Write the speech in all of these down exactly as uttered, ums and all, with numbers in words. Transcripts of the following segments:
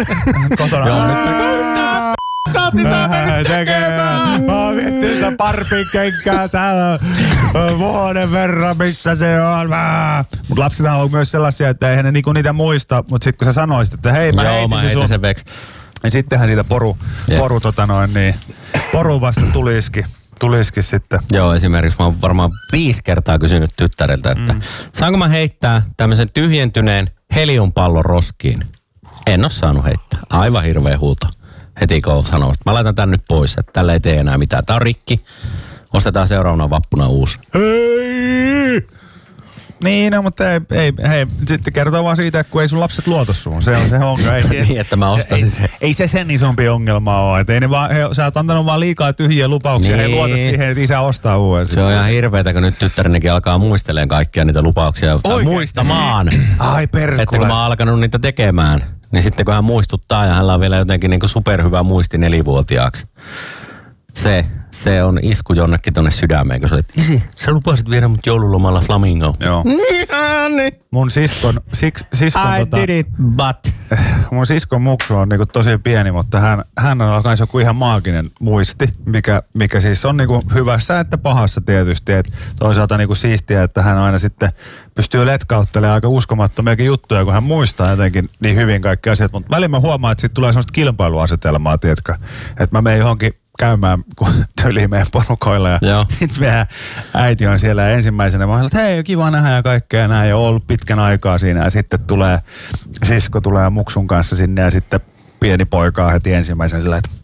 Kotona. Joo, nyt Sä oot niitä mennyt tekemään. Mä oon miettinyt sitä parpikenkää täällä vuoden verran, missä se on. Mut lapsethan on myös sellaisia, että eihän ne niinku niitä muista. Mut sit kun sä sanoisit, että hei mä Joo, heitin mä se sun. sen veksi. Niin sittenhän siitä poru, Yeah. poru tota noin niin, poru vasta tuliski. Tuliski sitten. Joo, esimerkiksi mä oon varmaan viisi kertaa kysynyt tyttäreltä, että mm. saanko mä heittää tämmöisen tyhjentyneen heliumpallon roskiin? En oo saanut heittää. Aivan hirveä huuto. Heti kun sanoo, että mä laitan tän nyt pois, että tällä ei tee enää mitään. Tää on rikki. Ostetaan seuraavana vappuna uusi. Hei! Niin, no, mutta ei, ei, hei, sitten kertoo vaan siitä, että kun ei sun lapset luota suun. Se on se ongelma. Ei, niin, että mä ostaisin sen. Ei, ei se sen isompi ongelma ole. Että ei ne vaan, he, sä oot antanut vaan liikaa tyhjiä lupauksia. Niin. He ei luota siihen, että isä ostaa uuden. Se on ihan hirveetä, kun nyt tyttärenikin alkaa muistelemaan kaikkia niitä lupauksia. Muistamaan. Ai perkule. Että kun mä oon alkanut niitä tekemään, niin sitten kun hän muistuttaa ja hänellä on vielä jotenkin niin kuin superhyvä muisti nelivuotiaaksi. Se, se on isku jonnekin tonne sydämeen, kun sä olet, isi, sä lupasit viedä mut joululomalla Flamingo. Joo. Mun siskon, siks, siskon I tota, did it, but. Mun siskon muksu on niinku tosi pieni, mutta hän, hän on myös joku ihan maaginen muisti, mikä, mikä siis on niinku hyvässä että pahassa tietysti. Et toisaalta niinku siistiä, että hän aina sitten pystyy letkauttelemaan aika uskomattomiakin juttuja, kun hän muistaa jotenkin niin hyvin kaikki asiat. Mutta välillä mä huomaan, että siitä tulee sellaista kilpailuasetelmaa, tiedätkö? Että mä menen johonkin käymään tyyliin meidän porukoilla ja sitten meidän äiti on siellä ensimmäisenä. Mä oon että hei, kiva nähdä ja kaikkea näin ja ollut pitkän aikaa siinä ja sitten tulee, sisko tulee muksun kanssa sinne ja sitten pieni poika on heti ensimmäisenä sillä, että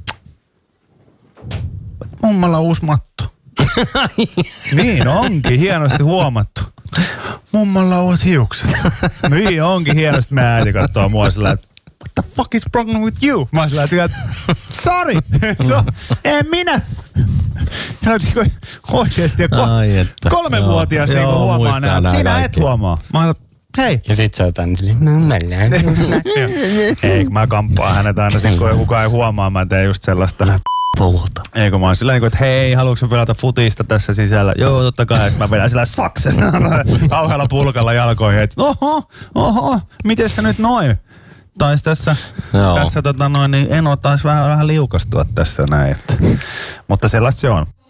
mummalla on uusi matto. Niin onkin, hienosti huomattu. Mummalla on uudet hiukset. Niin onkin, hienosti meidän äiti katsoo mua sillä, että what the fuck is wrong with you? Mä oon sillä, että sorry, so, en minä. Ja oikeesti kolmevuotias niin huomaa näin, sinä et huomaa. Mä oon, hei. Ja sit sä otan ei, kun mä kamppaan hänet aina sit, kun kukaan ei huomaa, mä teen just sellaista. Puhuta. Ei, kun mä oon sillä niin kuin, että hei, haluatko pelata futista tässä sisällä? Joo, totta kai. Sitten mä vedän sillä saksen kauhealla pulkalla jalkoihin. Että oho, oho, miten sä nyt noin? Taisi tässä, tässä tota noin, niin Eno taisi vähän, vähän liukastua tässä näin. Että. Mutta sellaista se on.